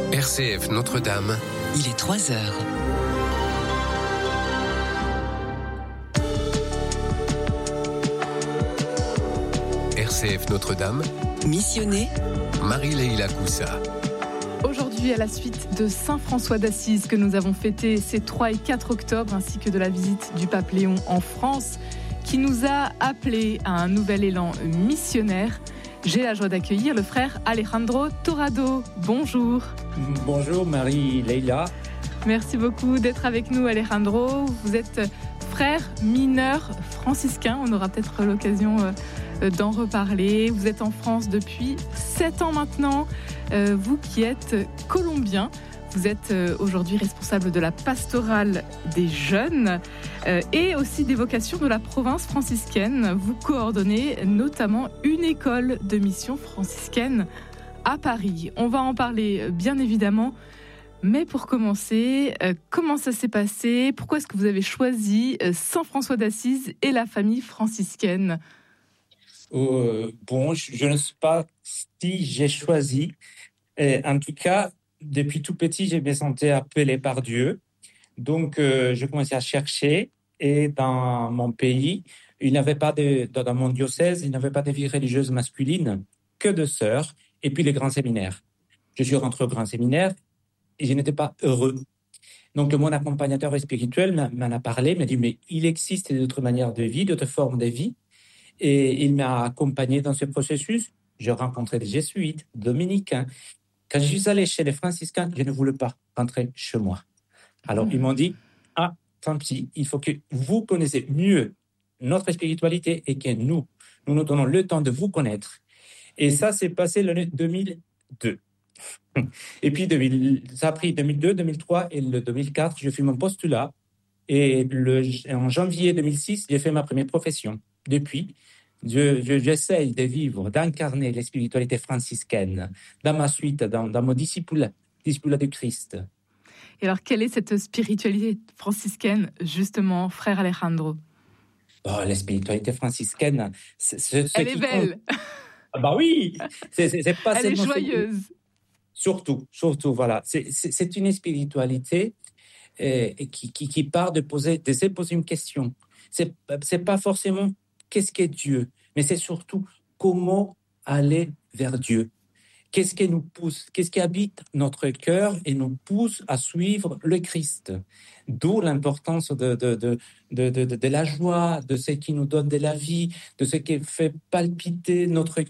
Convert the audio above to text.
RCF Notre-Dame. Il est 3 heures. RCF Notre-Dame. Missionné Marie-Leila Coussa. Aujourd'hui, à la suite de Saint-François d'Assise que nous avons fêté ces 3 et 4 octobre, ainsi que de la visite du pape Léon en France, qui nous a appelés à un nouvel élan missionnaire, j'ai la joie d'accueillir le frère Alejandro Torrado. Bonjour. Bonjour Marie-Leila. Merci beaucoup d'être avec nous, Alejandro. Vous êtes frère mineur franciscain. On aura peut-être l'occasion d'en reparler. Vous êtes en France depuis 7 ans maintenant. Vous qui êtes colombien, vous êtes aujourd'hui responsable de la pastorale des jeunes et aussi des vocations de la province franciscaine. Vous coordonnez notamment une école de mission franciscaine à Paris. On va en parler bien évidemment, mais pour commencer, comment ça s'est passé ? Pourquoi est-ce que vous avez choisi Saint-François d'Assise et la famille franciscaine ? Bon, je ne sais pas si j'ai choisi. En tout cas, depuis tout petit, je me sentais appelé par Dieu. Donc, je commençais à chercher. Et dans mon pays, dans mon diocèse, il n'y avait pas de vie religieuse masculine, que de sœurs, et puis les grands séminaires. Je suis rentré au grand séminaire et je n'étais pas heureux. Donc, mon accompagnateur spirituel m'en a parlé, m'a dit, mais il existe d'autres manières de vie, d'autres formes de vie. Et il m'a accompagné dans ce processus. J'ai rencontré des jésuites, dominicains. Quand je suis allé chez les franciscains, je ne voulais pas rentrer chez moi. Alors, ils m'ont dit, tant pis, il faut que vous connaissiez mieux notre spiritualité et que nous donnons le temps de vous connaître. Et ça s'est passé l'année 2002. Et puis, ça a pris 2002, 2003 et le 2004, je fais mon postulat. Et en janvier 2006, j'ai fait ma première profession. Depuis, j'essaye de vivre, d'incarner la spiritualité franciscaine dans ma suite, dans mon discipulat du Christ. Et alors, quelle est cette spiritualité franciscaine, justement, frère Alejandro ? La spiritualité franciscaine, elle est belle. Oui, c'est pas elle est joyeuse. Surtout, voilà. C'est une spiritualité qui part de se poser une question. C'est pas forcément qu'est-ce qu'est Dieu, mais c'est surtout comment aller vers Dieu. Qu'est-ce qui nous pousse, qu'est-ce qui habite notre cœur et nous pousse à suivre le Christ. D'où l'importance de la joie, de ce qui nous donne de la vie, de ce qui fait palpiter notre